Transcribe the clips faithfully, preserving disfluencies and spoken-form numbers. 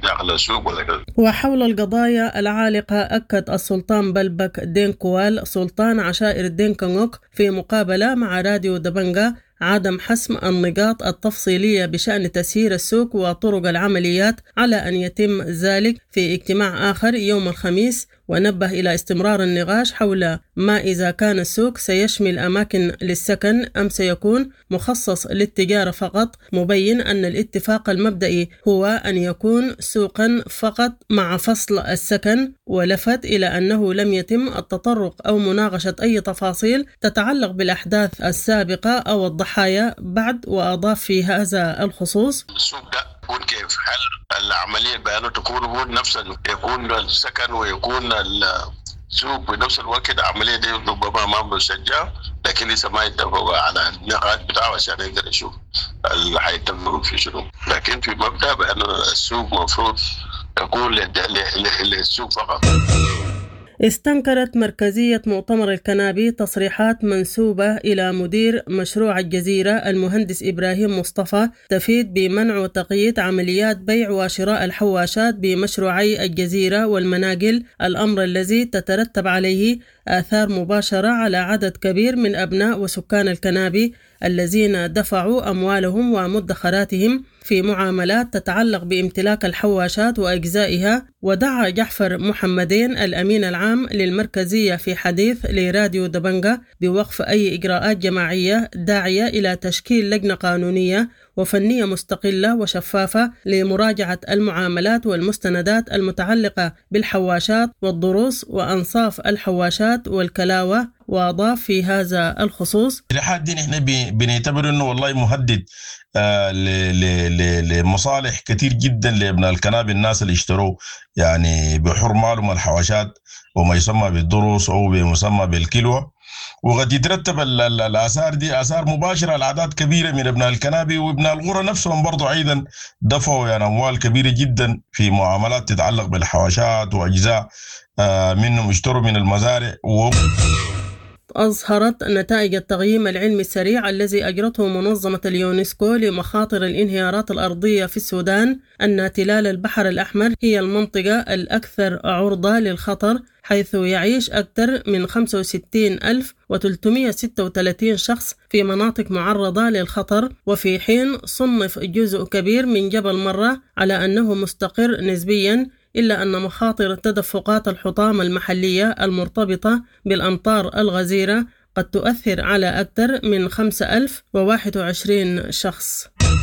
داخل السوق ولا كذا. وحول القضايا العالقة أكد السلطان بلبك دينكوال سلطان عشائر دينكونغوك في مقابلة مع راديو دبنجا عدم حسم النقاط التفصيلية بشأن تسيير السوق وطرق العمليات على أن يتم ذلك في اجتماع آخر يوم الخميس، ونبه إلى استمرار النقاش حول ما إذا كان السوق سيشمل أماكن للسكن أم سيكون مخصص للتجارة فقط، مبين أن الاتفاق المبدئي هو أن يكون سوقا فقط مع فصل السكن، ولفت إلى أنه لم يتم التطرق أو مناقشة أي تفاصيل تتعلق بالأحداث السابقة أو الضحايا بعد. وأضاف في هذا الخصوص: السوق ده يكون كيف؟ هل العملية بأنه تكون هو نفس يكون السكن ويكون السوق بنفس الوقت؟ العملية دي ربما ما مسجلة، لكن لسه ما يتفقوا على النقاط بتاعه عشان يقدر يشوف اللي حيتم في شنو. لكن في مبدأ بأنه السوق مفروض يكون للسوق فقط. استنكرت مركزية مؤتمر الكنابي تصريحات منسوبة إلى مدير مشروع الجزيرة المهندس إبراهيم مصطفى تفيد بمنع وتقييد عمليات بيع وشراء الحواشات بمشروعي الجزيرة والمناقل، الأمر الذي تترتب عليه آثار مباشرة على عدد كبير من أبناء وسكان الكنابي الذين دفعوا أموالهم ومدخراتهم في معاملات تتعلق بامتلاك الحواشات وأجزائها. ودعا جعفر محمدين الأمين العام للمركزية في حديث لراديو دبنجا بوقف أي إجراءات جماعية، داعية إلى تشكيل لجنة قانونية وفنية مستقلة وشفافة لمراجعة المعاملات والمستندات المتعلقة بالحواشات والضروس وأنصاف الحواشات والكلاوة. وأضاف في هذا الخصوص: لحد دين احنا بنعتبر انه والله مهدد آه لمصالح كتير جدا لابناء الكنابي، الناس اللي اشتروا يعني بحر مالهم الحواشات وما يسمى بالضروس او بمسمى بالكلوة، وقد يترتب الآثار دي آثار مباشرة على أعداد كبيرة من ابناء الكنابي وابناء الغرة نفسهم برضو أيضا دفعوا يعني أموال كبيرة جدا في معاملات تتعلق بالحواشات وأجزاء آه منهم اشتروا من المزارع. و أظهرت نتائج التقييم العلمي السريع الذي أجرته منظمة اليونسكو لمخاطر الانهيارات الأرضية في السودان أن تلال البحر الأحمر هي المنطقة الأكثر عرضة للخطر، حيث يعيش أكثر من خمسة وستين ألف وثلاثمئة وستة وثلاثين شخص في مناطق معرضة للخطر، وفي حين صنف جزء كبير من جبل مرة على أنه مستقر نسبياً، إلا أن مخاطر تدفقات الحطام المحلية المرتبطة بالأمطار الغزيرة قد تؤثر على أكثر من خمسة آلاف وواحد وعشرين شخص.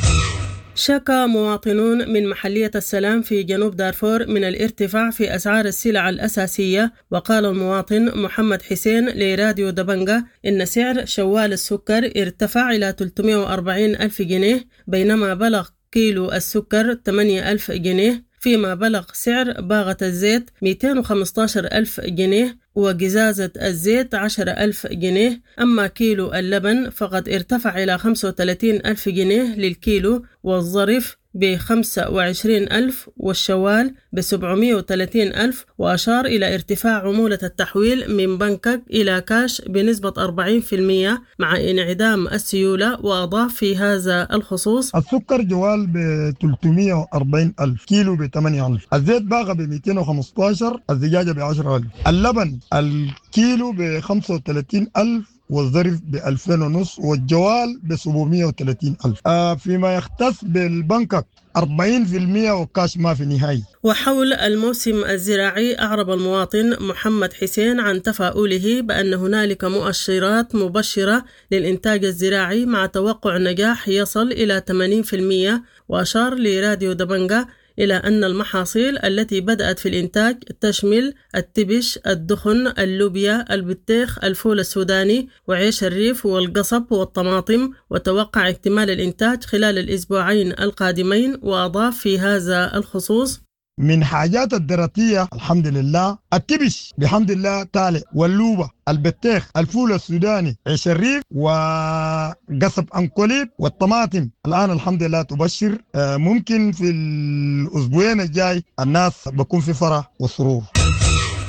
شكى مواطنون من محلية السلام في جنوب دارفور من الارتفاع في أسعار السلع الأساسية، وقال المواطن محمد حسين لراديو دبنجا إن سعر شوال السكر ارتفع إلى ثلاثمئة وأربعين ألف جنيه، بينما بلغ كيلو السكر ثمانية آلاف جنيه، فيما بلغ سعر باغة الزيت مئتين وخمسة عشر ألف جنيه وجزازة الزيت عشرة ألف جنيه. أما كيلو اللبن فقد ارتفع إلى خمسة وثلاثين ألف جنيه للكيلو، والظرف بخمسة وعشرين ألف والشوال بسبعمئة وثلاثين ألف. وأشار إلى ارتفاع عمولة التحويل من بنكك إلى كاش بنسبة أربعين بالمئة مع انعدام السيولة. وأضاف في هذا الخصوص: السكر جوال ب ثلاثمئة وأربعين ألف، كيلو ب ثمانية ألف، الزيت باغة ب مئتين وخمسة عشر، الزجاجة ب عشرة ألف، اللبن الكيلو ب خمسة وثلاثين ألف والظرف بألفين ونص، والجوال بسبعمئة وثلاثين ألف. آه فيما يختص بالبنكك أربعين بالمئة وكاش ما في نهاية. وحول الموسم الزراعي أعرب المواطن محمد حسين عن تفاؤله بأن هنالك مؤشرات مبشرة للإنتاج الزراعي مع توقع نجاح يصل إلى ثمانين بالمئة. وأشار لراديو دبنجا إلى أن المحاصيل التي بدأت في الإنتاج تشمل التبش، الدخن، اللوبيا، البطيخ، الفول السوداني، وعيش الريف والقصب والطماطم، وتوقع اكتمال الإنتاج خلال الأسبوعين القادمين. وأضاف في هذا الخصوص: من حاجات الدراتية الحمد لله التبش بحمد الله تالي، واللوبة، البطيخ، الفول السوداني، عيش الريف، وقصب أنكوليب، والطماطم الآن الحمد لله تبشر. ممكن في الأسبوعين الجاي الناس بكون في فرح وسرور.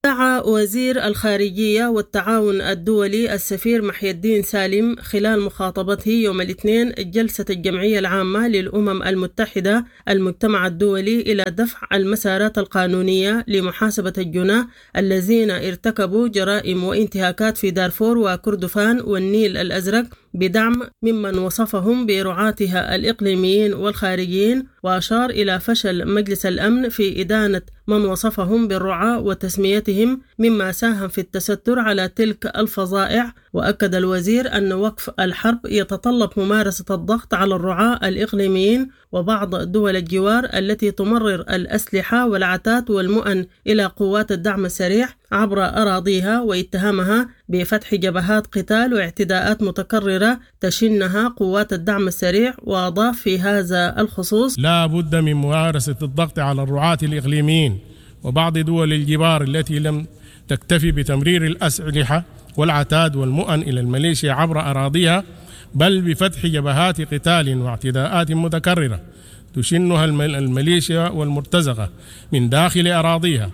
دعا وزير الخارجية والتعاون الدولي السفير محي الدين سالم خلال مخاطبته يوم الاثنين جلسة الجمعية العامة للأمم المتحدة المجتمع الدولي إلى دفع المسارات القانونية لمحاسبة الجناه الذين ارتكبوا جرائم وانتهاكات في دارفور وكردفان والنيل الأزرق بدعم ممن وصفهم برعاتها الإقليميين والخارجيين، وأشار إلى فشل مجلس الأمن في إدانة من وصفهم بالرعاة وتسميتهم مما ساهم في التستر على تلك الفظائع. وأكد الوزير أن وقف الحرب يتطلب ممارسة الضغط على الرعاة الإقليميين وبعض دول الجوار التي تمرر الأسلحة والعتاد والمؤن إلى قوات الدعم السريع عبر أراضيها، واتهامها بفتح جبهات قتال واعتداءات متكررة تشنها قوات الدعم السريع. وأضاف في هذا الخصوص: لا بد من ممارسة الضغط على الرعاة الإقليميين وبعض دول الجوار التي لم تكتفي بتمرير الأسلحة والعتاد والمؤن إلى الميليشيا عبر أراضيها، بل بفتح جبهات قتال واعتداءات متكررة تشنها الميليشيا والمرتزقة من داخل أراضيها.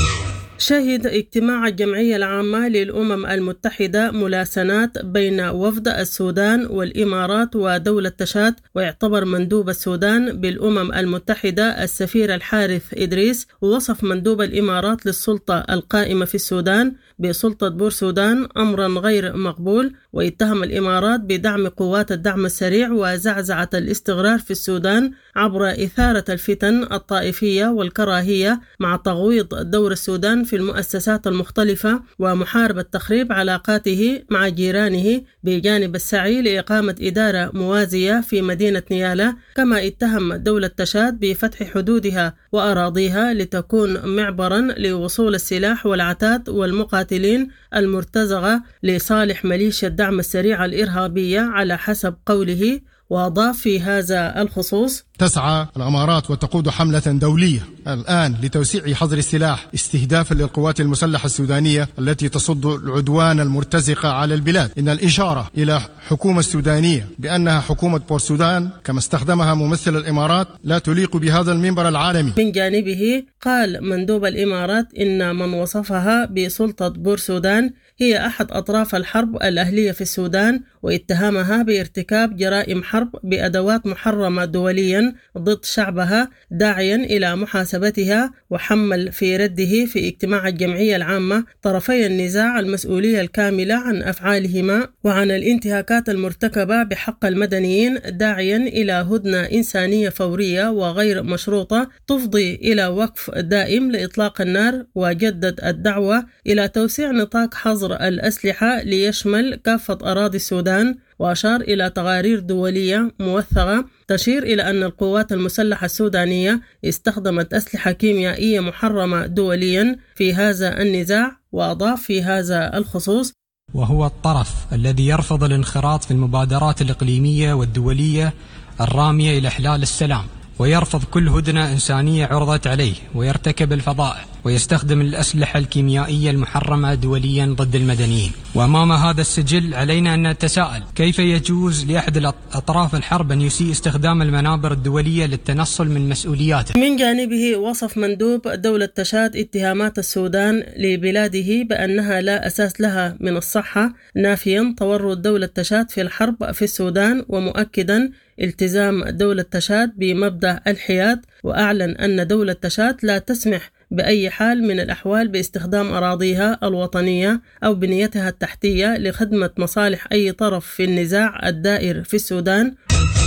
شهد اجتماع الجمعية العامة للأمم المتحدة ملاسنات بين وفد السودان والإمارات ودولة تشاد، ويعتبر مندوب السودان بالأمم المتحدة السفير الحارث إدريس ووصف مندوب الإمارات للسلطة القائمة في السودان بسلطة بور سودان أمرا غير مقبول، واتهم الإمارات بدعم قوات الدعم السريع وزعزعة الاستقرار في السودان عبر إثارة الفتن الطائفية والكراهية مع تغويض دور السودان في المؤسسات المختلفة ومحاربة تخريب علاقاته مع جيرانه بجانب السعي لإقامة إدارة موازية في مدينة نيالا. كما اتهم دولة تشاد بفتح حدودها وأراضيها لتكون معبرا لوصول السلاح والعتاد والمقاتلين المرتزقة لصالح ميليشيا الدعم السريع الإرهابية على حسب قوله. وأضاف في هذا الخصوص: تسعى الإمارات وتقود حملة دولية الآن لتوسيع حظر السلاح استهدافا للقوات المسلحة السودانية التي تصد العدوان المرتزقة على البلاد. إن الإشارة إلى حكومة السودانية بأنها حكومة بور سودان كما استخدمها ممثل الإمارات لا تليق بهذا المنبر العالمي. من جانبه قال مندوب الإمارات إن من وصفها بسلطة بور سودان هي أحد أطراف الحرب الأهلية في السودان، واتهامها بارتكاب جرائم حرب بأدوات محرمة دوليا ضد شعبها، داعيا إلى محاسبتها. وحمل في رده في اجتماع الجمعية العامة طرفي النزاع المسؤولية الكاملة عن أفعالهما وعن الانتهاكات المرتكبة بحق المدنيين، داعيا إلى هدنة إنسانية فورية وغير مشروطة تفضي إلى وقف دائم لإطلاق النار. وجدد الدعوة إلى توسيع نطاق حظر الأسلحة ليشمل كافة أراضي السودان، وأشار إلى تقارير دولية موثقة تشير إلى أن القوات المسلحة السودانية استخدمت أسلحة كيميائية محرمة دوليا في هذا النزاع. وأضاف في هذا الخصوص: وهو الطرف الذي يرفض الانخراط في المبادرات الإقليمية والدولية الرامية إلى إحلال السلام، ويرفض كل هدنة إنسانية عرضت عليه، ويرتكب الفظائع ويستخدم الأسلحة الكيميائية المحرمة دوليا ضد المدنيين. وأمام هذا السجل علينا أن نتساءل: كيف يجوز لأحد أطراف الحرب أن يسيء استخدام المنابر الدولية للتنصل من مسؤولياته؟ من جانبه وصف مندوب دولة تشاد اتهامات السودان لبلاده بأنها لا أساس لها من الصحة، نافيا تورط دولة تشاد في الحرب في السودان، ومؤكدا التزام دولة تشاد بمبدأ الحياد. وأعلن أن دولة تشاد لا تسمح بأي حال من الأحوال باستخدام أراضيها الوطنية أو بنيتها التحتية لخدمة مصالح أي طرف في النزاع الدائر في السودان.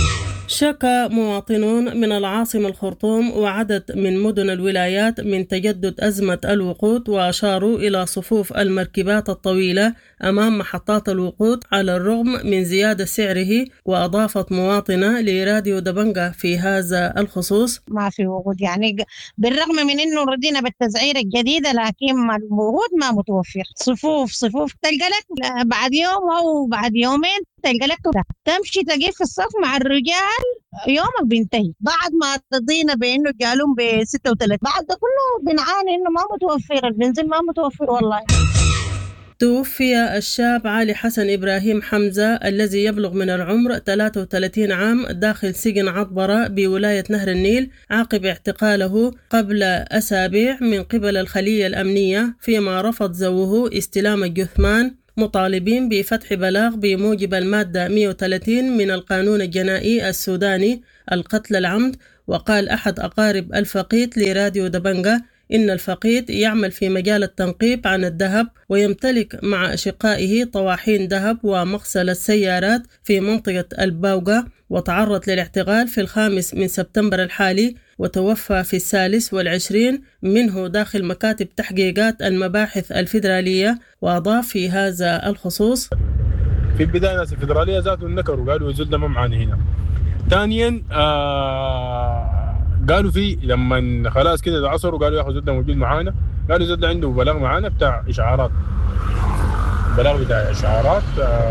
شكى مواطنون من العاصمة الخرطوم وعدد من مدن الولايات من تجدد أزمة الوقود، وأشاروا إلى صفوف المركبات الطويلة أمام محطات الوقود على الرغم من زيادة سعره. وأضافت مواطنة لراديو دبنجة في هذا الخصوص: ما في وقود، يعني بالرغم من إنه ردينا بالتسعير الجديدة لكن الوقود ما متوفر. صفوف صفوف تلقى لك بعد يوم أو بعد يومين تلقى لك تمشي تقف في الصف مع الرجال يومك بينتهي، بعد ما تضينا بأنه جالون بستة وثلاثين، بعد ده كله بنعاني إنه ما متوفر البنزين، ما متوفر والله. توفي الشاب علي حسن إبراهيم حمزة الذي يبلغ من العمر ثلاثة وثلاثين عام داخل سجن عطبرة بولاية نهر النيل عقب اعتقاله قبل أسابيع من قبل الخلية الأمنية، فيما رفض زوجه استلام الجثمان، مطالبين بفتح بلاغ بموجب المادة مئة وثلاثين من القانون الجنائي السوداني القتل العمد. وقال أحد أقارب الفقيد لراديو دبنجة إن الفقيد يعمل في مجال التنقيب عن الذهب ويمتلك مع أشقائه طواحين ذهب ومغسلة سيارات في منطقة الباوغا، وتعرض للاعتقال في الخامس من سبتمبر الحالي، وتوفى في الثالث والعشرين منه داخل مكاتب تحقيقات المباحث الفيدرالية. وأضاف في هذا الخصوص: في البداية الناس الفيدرالية ذاتوا النكر وقالوا يزول ده ما معانا هنا. ثانيا آه قالوا في لما خلاص كده العصر وقالوا ياخذ زود موجود معانا، قالوا زود عنده بلاغ معانا بتاع اشعارات، بلاغ بتاع اشعارات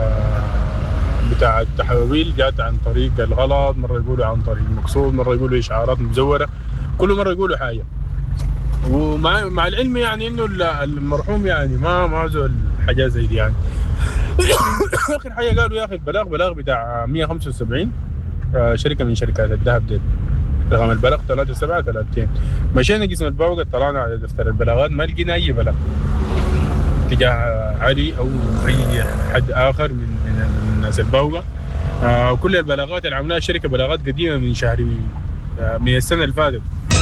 بتاع التحويل جات عن طريق الغلط، مره يقولوا عن طريق المقصود، مره يقولوا اشعارات مزوره، كل مره يقولوا حاجه. ومع مع العلم يعني انه المرحوم يعني ما ما زول حاجه زي دي يعني. اخر حاجه قالوا يا اخي البلاغ بلاغ بتاع مئة وخمسة وسبعين شركه من شركات الذهب دي، رقم البلاغ ثلاثة سبعة ثلاثين. مشينا قسم الباوقة طلعنا على دفتر البلاغات ما لقينا أي بلاغ تجاه علي أو أي حد آخر من من الناس الباوقة. آه كل البلاغات اللي عملناها شركة بلاغات قديمة من شهر آه من السنة اللي فاتت.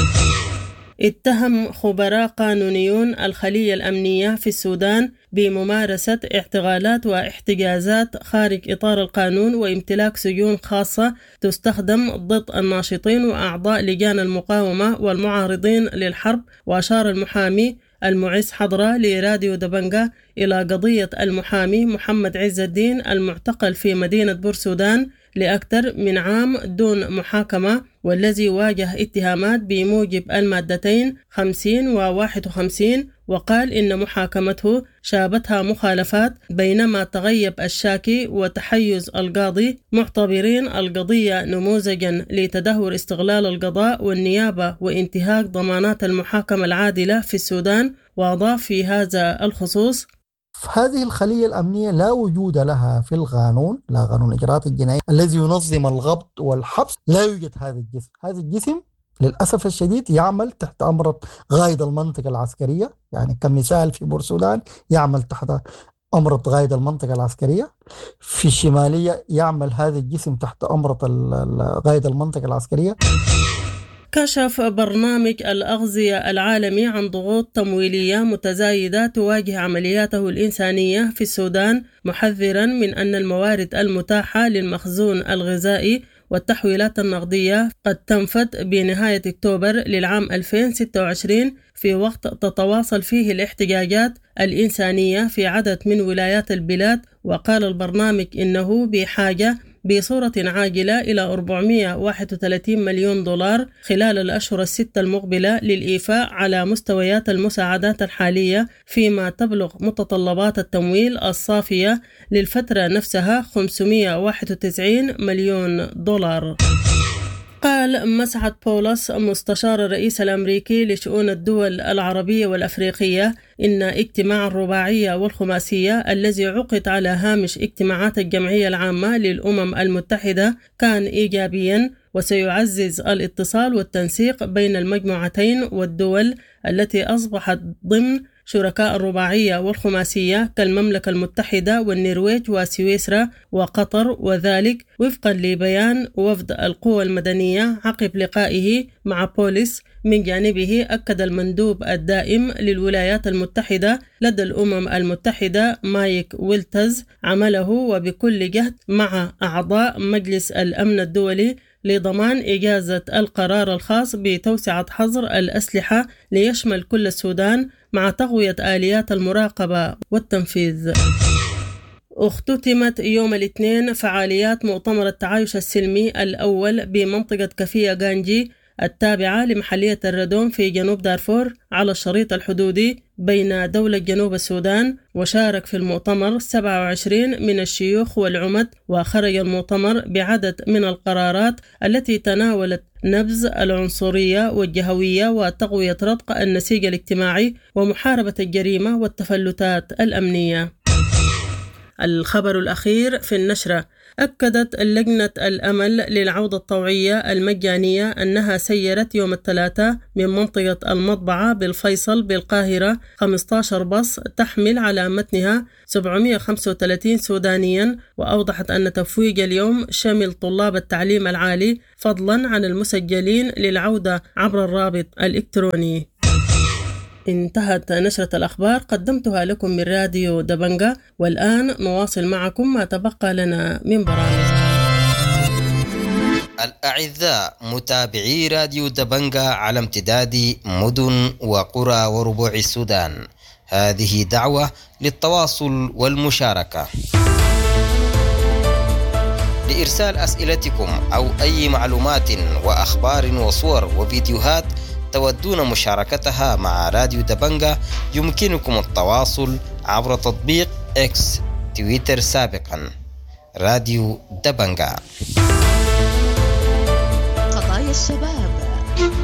اتهم خبراء قانونيون الخلية الأمنية في السودان بممارسة اعتقالات واحتجازات خارج إطار القانون وامتلاك سجون خاصة تستخدم ضد الناشطين وأعضاء لجان المقاومة والمعارضين للحرب. وأشار المحامي المعز حضرة لراديو دبنجة إلى قضية المحامي محمد عز الدين المعتقل في مدينة بورسودان لأكثر من عام دون محاكمة، والذي واجه اتهامات بموجب المادتين خمسين وواحد وخمسين، وقال إن محاكمته شابتها مخالفات بينما تغيب الشاكي وتحيز القاضي، معتبرين القضية نموذجا لتدهور استغلال القضاء والنيابة وانتهاك ضمانات المحاكمة العادلة في السودان. وأضاف في هذا الخصوص: هذه الخلية الأمنية لا وجود لها في القانون، لا قانون الإجراءات الجنائية الذي ينظم الضبط والحبس، لا يوجد هذا الجسم. هذا الجسم للأسف الشديد يعمل تحت أمر غايد المنطقة العسكرية، يعني كمثال في بورسودان يعمل تحت أمر غايد المنطقة العسكرية، في الشمالية يعمل هذا الجسم تحت أمر غايد المنطقة العسكرية. كشف برنامج الأغذية العالمي عن ضغوط تمويلية متزايدة تواجه عملياته الإنسانية في السودان، محذرا من أن الموارد المتاحة للمخزون الغذائي والتحويلات النقدية قد تنفد بنهاية أكتوبر للعام ألفين وستة وعشرين، في وقت تتواصل فيه الاحتجاجات الإنسانية في عدد من ولايات البلاد. وقال البرنامج إنه بحاجة بصورة عاجلة إلى أربعمئة وواحد وثلاثين مليون دولار خلال الأشهر الستة المقبلة للإيفاء على مستويات المساعدات الحالية، فيما تبلغ متطلبات التمويل الصافية للفترة نفسها خمسمئة وواحد وتسعين مليون دولار. قال مسعد بولس مستشار الرئيس الأمريكي لشؤون الدول العربية والأفريقية إن اجتماع الرباعية والخماسية الذي عقد على هامش اجتماعات الجمعية العامة للأمم المتحدة كان إيجابيا، وسيعزز الاتصال والتنسيق بين المجموعتين والدول التي أصبحت ضمن شركاء الرباعية والخماسية كالمملكة المتحدة والنرويج وسويسرا وقطر، وذلك وفقا لبيان وفد القوى المدنية عقب لقائه مع بوليس. من جانبه أكد المندوب الدائم للولايات المتحدة لدى الأمم المتحدة مايك ويلتز عمله وبكل جهد مع أعضاء مجلس الأمن الدولي لضمان إجازة القرار الخاص بتوسعة حظر الأسلحة ليشمل كل السودان مع تقوية آليات المراقبة والتنفيذ. اختتمت يوم الاثنين فعاليات مؤتمر التعايش السلمي الأول بمنطقة كفية غانجي التابعة لمحلية الردوم في جنوب دارفور على الشريط الحدودي بين دولة جنوب السودان. وشارك في المؤتمر سبعة وعشرين من الشيوخ والعمد، وخرج المؤتمر بعدد من القرارات التي تناولت نبذ العنصرية والجهوية وتقوية رتق النسيج الاجتماعي ومحاربة الجريمة والتفلتات الأمنية. الخبر الأخير في النشرة: أكدت لجنة الأمل للعودة الطوعية المجانية أنها سيرت يوم الثلاثاء من منطقة المطبعة بالفيصل بالقاهرة خمسة عشر باص تحمل على متنها سبعمائة وخمسة وثلاثين سودانيا، وأوضحت أن تفويج اليوم شمل طلاب التعليم العالي فضلا عن المسجلين للعودة عبر الرابط الإلكتروني. انتهت نشرة الأخبار قدمتها لكم من راديو دبنجة، والآن نواصل معكم ما تبقى لنا من برامج. الأعزاء متابعي راديو دبنجة على امتداد مدن وقرى وربوع السودان، هذه دعوة للتواصل والمشاركة. لإرسال أسئلتكم أو أي معلومات وأخبار وصور وفيديوهات تودون مشاركتها مع راديو دبنجة، يمكنكم التواصل عبر تطبيق إكس تويتر سابقا راديو دبنجة. قضايا الشباب